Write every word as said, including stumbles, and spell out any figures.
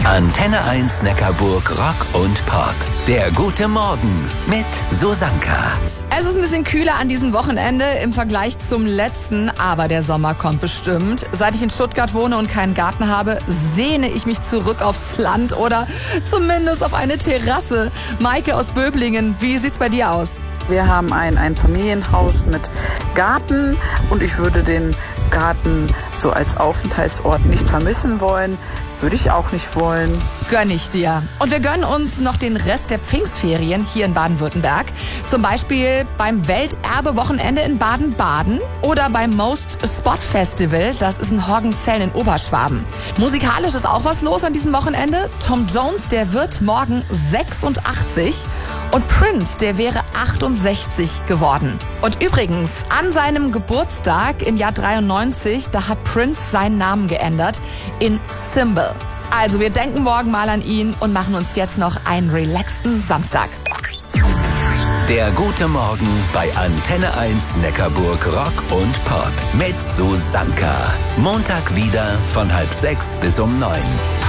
Antenne eins Neckarburg Rock und Pop. Der gute Morgen mit Susanka. Es ist ein bisschen kühler an diesem Wochenende im Vergleich zum letzten, aber der Sommer kommt bestimmt. Seit ich in Stuttgart wohne und keinen Garten habe, sehne ich mich zurück aufs Land oder zumindest auf eine Terrasse. Maike aus Böblingen, wie sieht's bei dir aus? Wir haben ein, ein Familienhaus mit Garten und ich würde den Garten so als Aufenthaltsort nicht vermissen wollen. Würde ich auch nicht wollen. Gönn ich dir. Und wir gönnen uns noch den Rest der Pfingstferien hier in Baden-Württemberg. Zum Beispiel beim Welterbe-Wochenende in Baden-Baden oder beim Most Spot Festival. Das ist in Horgenzellen in Oberschwaben. Musikalisch ist auch was los an diesem Wochenende. Tom Jones, der wird morgen sechsundachtzig. Und Prince, der wäre achtundsechzig geworden. Und übrigens, an seinem Geburtstag im Jahr dreiundneunzig, da hat Prince seinen Namen geändert in Symbol. Also wir denken morgen mal an ihn und machen uns jetzt noch einen relaxten Samstag. Der gute Morgen bei Antenne eins Neckarburg Rock und Pop mit Susanka. Montag wieder von halb sechs bis um neun.